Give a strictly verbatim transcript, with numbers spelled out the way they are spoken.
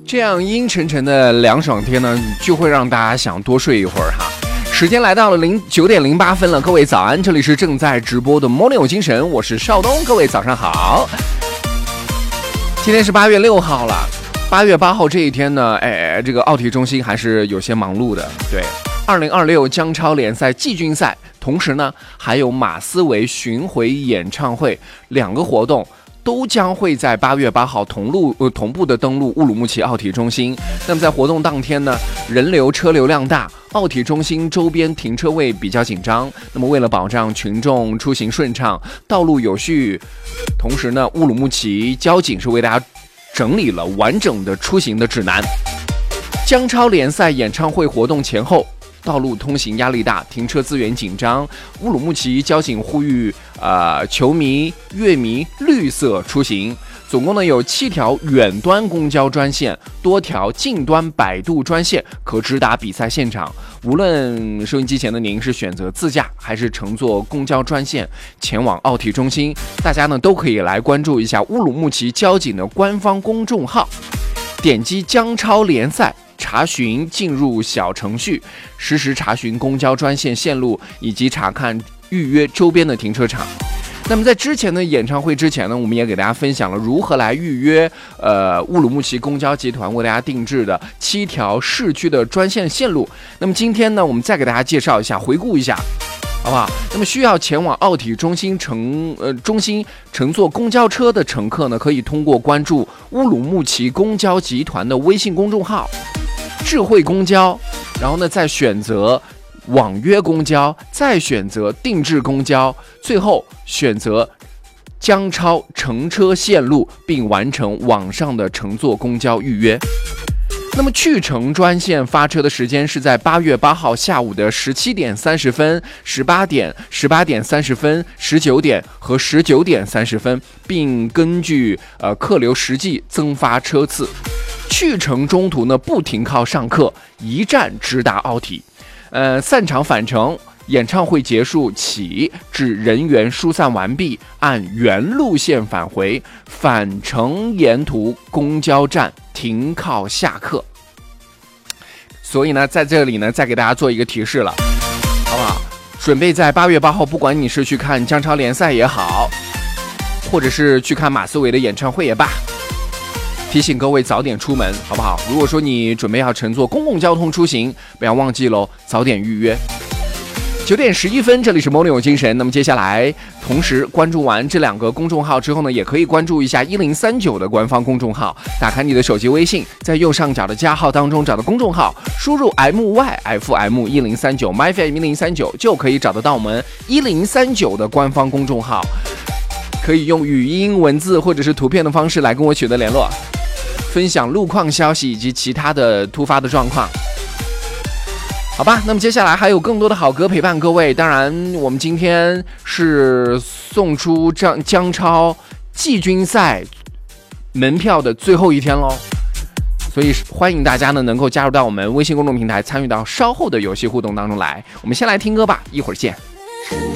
这样阴沉沉的凉爽天呢，就会让大家想多睡一会儿哈。时间来到了零九点零八分了，各位早安，这里是正在直播的 Morning 有精神，我是邵东，各位早上好。今天是八月六号了，八月八号这一天呢，哎，这个奥体中心还是有些忙碌的。对，二零二六江超联赛季军赛，同时呢还有马思唯巡回演唱会两个活动。都将会在八月八号同路呃同步的登陆乌鲁木齐奥体中心。那么在活动当天呢，人流车流量大，奥体中心周边停车位比较紧张。那么为了保障群众出行顺畅、道路有序，同时呢，乌鲁木齐交警是为大家整理了完整的出行的指南。江超联赛演唱会活动前后，道路通行压力大，停车资源紧张。乌鲁木齐交警呼吁，呃，球迷、乐迷绿色出行。总共呢有七条远端公交专线，多条近端摆渡专线可直达比赛现场。无论收音机前的您是选择自驾还是乘坐公交专线前往奥体中心，大家呢都可以来关注一下乌鲁木齐交警的官方公众号，点击江超联赛。查询进入小程序，实时查询公交专线线路以及查看预约周边的停车场。那么在之前的演唱会之前呢，我们也给大家分享了如何来预约呃乌鲁木齐公交集团为大家定制的七条市区的专线线路。那么今天呢，我们再给大家介绍一下，回顾一下。好不好？那么需要前往奥体中心乘呃中心乘坐公交车的乘客呢，可以通过关注乌鲁木齐公交集团的微信公众号“智慧公交”，然后呢再选择网约公交，再选择定制公交，最后选择江超乘车线路，并完成网上的乘坐公交预约。那么去程专线发车的时间是在八月八号下午的十七点三十分、十八点、十八点三十分、十九点和十九点三十分，并根据呃客流实际增发车次。去程中途呢不停靠上客，一站直达奥体。呃，散场返程。演唱会结束起至人员疏散完毕，按原路线返回，返程沿途公交站停靠下客。所以呢，在这里呢，再给大家做一个提示了，好不好？准备在八月八号，不管你是去看江超联赛也好，或者是去看马思唯的演唱会也罢，提醒各位早点出门，好不好？如果说你准备要乘坐公共交通出行，不要忘记喽，早点预约。九点十一分，这里是 Morning 有精神。那么接下来，同时关注完这两个公众号之后呢，也可以关注一下一零三九的官方公众号。打开你的手机微信，在右上角的加号当中找到公众号，输入 M Y F M 一零三九 My F M 一零三九，就可以找得到我们一零三九的官方公众号。可以用语音、文字或者是图片的方式来跟我取得联络，分享路况消息以及其他的突发的状况。好吧，那么接下来还有更多的好歌陪伴各位。当然，我们今天是送出江江超季军赛门票的最后一天喽，所以欢迎大家呢能够加入到我们微信公众平台，参与到稍后的游戏互动当中来。我们先来听歌吧，一会儿见。